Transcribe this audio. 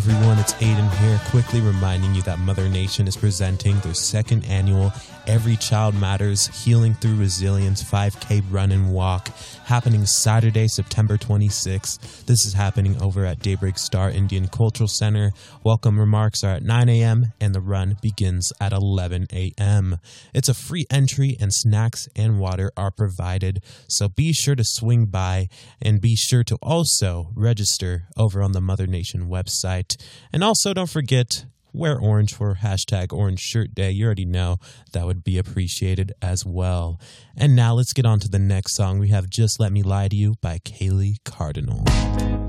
Everyone, it's Aiden here, quickly reminding you that Mother Nation is presenting their second annual Every Child Matters Healing Through Resilience 5K Run and Walk, happening Saturday, September 26th. This is happening over at Daybreak Star Indian Cultural Center. Welcome remarks are at 9 a.m. and the run begins at 11 a.m. It's a free entry and snacks and water are provided, so be sure to swing by and be sure to also register over on the Mother Nation website. And also don't forget, wear orange for hashtag Orange Shirt Day. You already know that would be appreciated as well. And now let's get on to the next song. We have Just Let Me Lie to You by Kaylee Cardinal.